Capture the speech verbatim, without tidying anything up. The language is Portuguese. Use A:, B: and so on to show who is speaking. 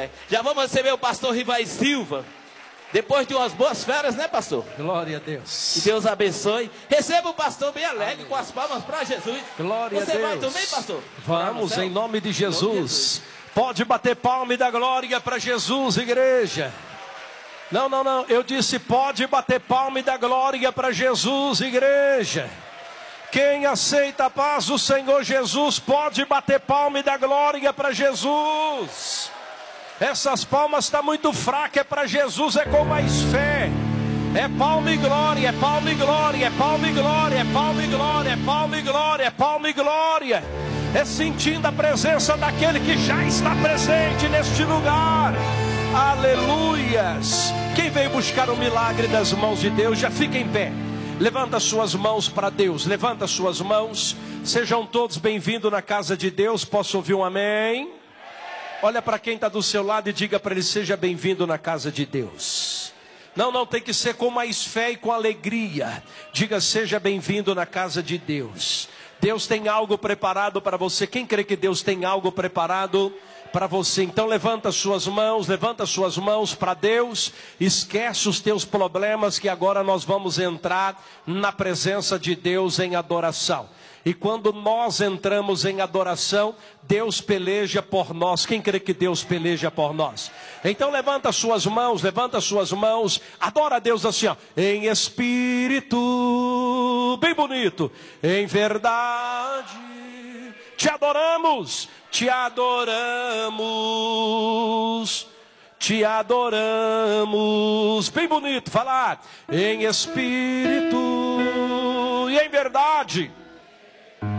A: É, já vamos receber o pastor Rivai Silva. Depois de umas boas férias, né, pastor?
B: Glória a Deus.
A: Que Deus abençoe. Receba o pastor bem alegre. Amém. Com as palmas para Jesus.
B: Glória
A: Você
B: a Deus.
A: vai também, pastor?
B: Vamos, em nome de Jesus. Nome de Jesus. Pode bater palma e dar glória para Jesus, igreja. Não, não, não. Eu disse pode bater palma e dar glória para Jesus, igreja. Quem aceita a paz do Senhor Jesus, pode bater palma e dar glória para Jesus. Essas palmas estão muito fracas, é para Jesus, é com mais fé. É palma e glória, é palma e glória, é palma e glória, é palma e glória, é palma e glória, é palma e glória. É sentindo a presença daquele que já está presente neste lugar. Aleluias. Quem veio buscar o milagre das mãos de Deus, já fica em pé. Levanta suas mãos para Deus, levanta suas mãos. Sejam todos bem-vindos na casa de Deus. Posso ouvir um amém? Olha para quem está do seu lado e diga para ele: seja bem-vindo na casa de Deus. Não, não, tem que ser com mais fé e com alegria. Diga: seja bem-vindo na casa de Deus. Deus tem algo preparado para você. Quem crê que Deus tem algo preparado para você? Então levanta suas mãos, levanta suas mãos para Deus. Esquece os teus problemas, que agora nós vamos entrar na presença de Deus em adoração. E quando nós entramos em adoração, Deus peleja por nós. Quem crê que Deus peleja por nós? Então levanta suas mãos, levanta suas mãos. Adora a Deus assim, ó. Em espírito, bem bonito. Em verdade, te adoramos, te adoramos. Te adoramos. Bem bonito, falar. Em espírito e em verdade,